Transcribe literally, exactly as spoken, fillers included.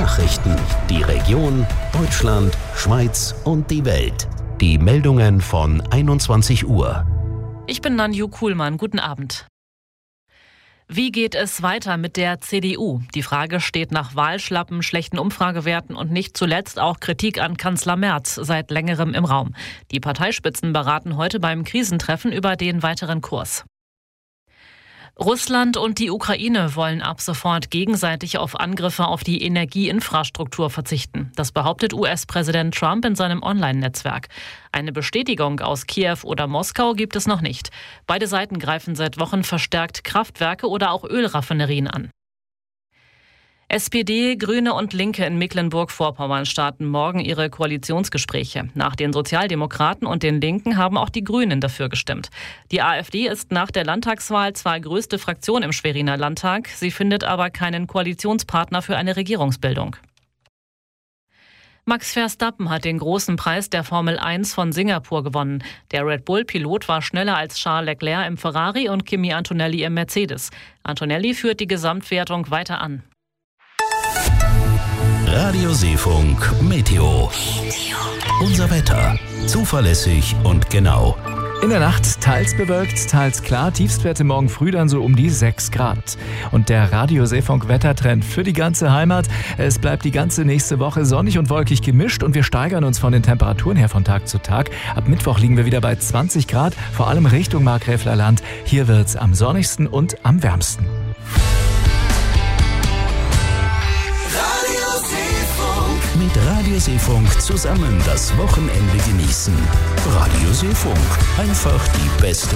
Nachrichten. Die Region, Deutschland, Schweiz und die Welt. Die Meldungen von einundzwanzig Uhr. Ich bin Nanju Kuhlmann. Guten Abend. Wie geht es weiter mit der C D U? Die Frage steht nach Wahlschlappen, schlechten Umfragewerten und nicht zuletzt auch Kritik an Kanzler Merz seit längerem im Raum. Die Parteispitzen beraten heute beim Krisentreffen über den weiteren Kurs. Russland und die Ukraine wollen ab sofort gegenseitig auf Angriffe auf die Energieinfrastruktur verzichten. Das behauptet U S-Präsident Trump in seinem Online-Netzwerk. Eine Bestätigung aus Kiew oder Moskau gibt es noch nicht. Beide Seiten greifen seit Wochen verstärkt Kraftwerke oder auch Ölraffinerien an. S P D, Grüne und Linke in Mecklenburg-Vorpommern starten morgen ihre Koalitionsgespräche. Nach den Sozialdemokraten und den Linken haben auch die Grünen dafür gestimmt. Die AfD ist nach der Landtagswahl zwar größte Fraktion im Schweriner Landtag, sie findet aber keinen Koalitionspartner für eine Regierungsbildung. Max Verstappen hat den großen Preis der Formel eins von Singapur gewonnen. Der Red Bull-Pilot war schneller als Charles Leclerc im Ferrari und Kimi Antonelli im Mercedes. Antonelli führt die Gesamtwertung weiter an. Radio Seefunk Meteo. Unser Wetter. Zuverlässig und genau. In der Nacht teils bewölkt, teils klar. Tiefstwerte morgen früh dann so um die sechs Grad. Und der Radio Seefunk Wettertrend für die ganze Heimat. Es bleibt die ganze nächste Woche sonnig und wolkig gemischt und wir steigern uns von den Temperaturen her von Tag zu Tag. Ab Mittwoch liegen wir wieder bei zwanzig Grad, vor allem Richtung Markgräfler Land. Hier wird's am sonnigsten und am wärmsten. Mit Radio Seefunk zusammen das Wochenende genießen. Radio Seefunk. Einfach die beste